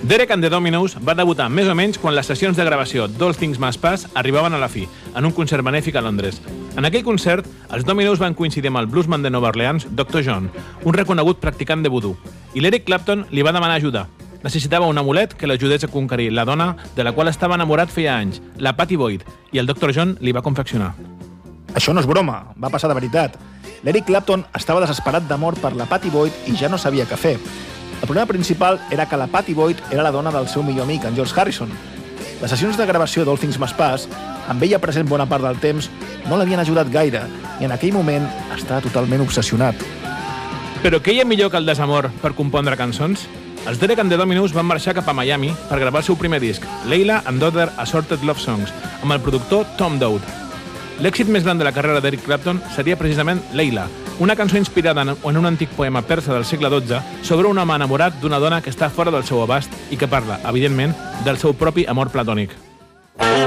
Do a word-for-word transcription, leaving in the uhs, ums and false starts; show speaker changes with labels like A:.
A: Derek and the Dominos va debutar més o menys quan les sessions de gravació d'All Things Must Pass arribaven a la fi, en un concert benèfic a Londres. En aquell concert, els Dominos van coincidir amb el bluesman de Nova Orleans, doctor John, un reconegut practicant de vudú, i l'Eric Clapton li va demanar ajuda. Necessitava un amulet que l'ajudés a conquerir la dona de la qual estava enamorat feia anys, la Pattie Boyd, i el doctor John li va confeccionar.
B: Això no és broma, va passar de veritat. L'Eric Clapton estava desesperat d'amor per la Pattie Boyd i ja no sabia què fer. El problema principal era que la Pattie Boyd era la dona del seu millor amic, en George Harrison. Les sessions de gravació d'All Things Must Pass, amb ella present bona part del temps, no l'havien ajudat gaire i en aquell moment estava totalment obsessionat.
A: Però què hi ha millor que el desamor per compondre cançons? Els Derek and the Dominos van marxar cap a Miami per gravar el seu primer disc, Layla and Other Assorted Love Songs, amb el productor Tom Dowd. L'èxit més gran de la carrera d'Eric Clapton seria precisament Layla, una cançó inspirada en un antic poema persa del segle dotze sobre un home enamorat d'una dona que està fora del seu abast i que parla, evidentment, del seu propi amor platònic.